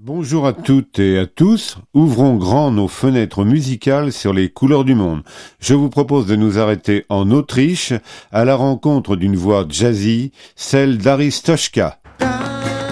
Bonjour à toutes et à tous, ouvrons grand nos fenêtres musicales sur les couleurs du monde. Je vous propose de nous arrêter en Autriche à la rencontre d'une voix jazzy, celle d'Aristoshka.